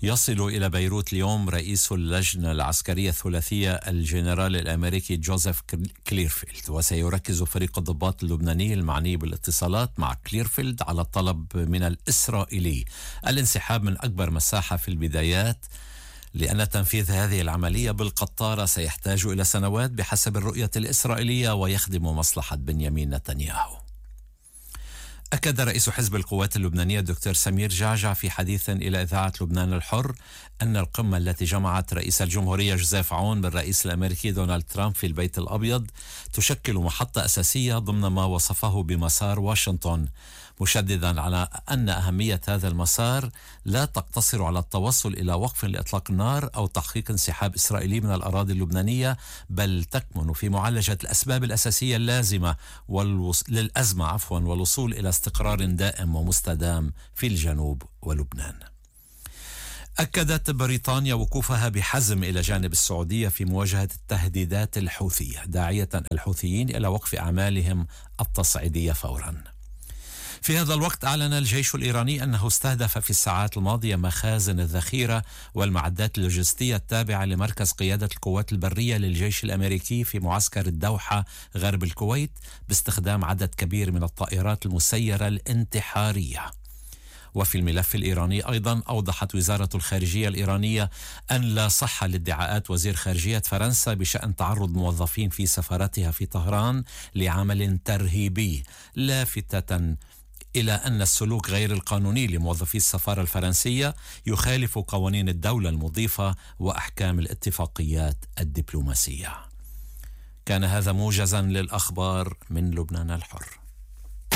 يصل إلى بيروت اليوم رئيس اللجنة العسكرية الثلاثية الجنرال الأمريكي جوزيف كليرفيلد، وسيركز فريق الضباط اللبناني المعني بالاتصالات مع كليرفيلد على الطلب من الإسرائيلي الانسحاب من أكبر مساحة في البدايات، لأن تنفيذ هذه العملية بالقطارة سيحتاج إلى سنوات بحسب الرؤية الإسرائيلية ويخدم مصلحة بنيامين نتنياهو. أكد رئيس حزب القوات اللبنانية الدكتور سمير جعجع في حديث إلى إذاعة لبنان الحر أن القمة التي جمعت رئيس الجمهورية جوزيف عون بالرئيس الأمريكي دونالد ترامب في البيت الأبيض تشكل محطة أساسية ضمن ما وصفه بمسار واشنطن، مشددا على أن أهمية هذا المسار لا تقتصر على التوصل إلى وقف لإطلاق النار أو تحقيق انسحاب إسرائيلي من الأراضي اللبنانية، بل تكمن في معالجة الأسباب الأساسية اللازمة للأزمة والوصول إلى استقرار دائم ومستدام في الجنوب ولبنان. أكدت بريطانيا وقوفها بحزم إلى جانب السعودية في مواجهة التهديدات الحوثية، داعية الحوثيين إلى وقف أعمالهم التصعيدية فوراً. في هذا الوقت أعلن الجيش الإيراني أنه استهدف في الساعات الماضية مخازن الذخيرة والمعدات اللوجستية التابعة لمركز قيادة القوات البرية للجيش الأمريكي في معسكر الدوحة غرب الكويت باستخدام عدد كبير من الطائرات المسيرة الانتحارية. وفي الملف الإيراني أيضا أوضحت وزارة الخارجية الإيرانية أن لا صحة لادعاءات وزير خارجية فرنسا بشأن تعرض موظفين في سفارتها في طهران لعمل ترهيبي، لافتة إلى أن السلوك غير القانوني لموظفي السفارة الفرنسية يخالف قوانين الدولة المضيفة وأحكام الاتفاقيات الدبلوماسية. كان هذا موجزا للأخبار من لبنان الحر.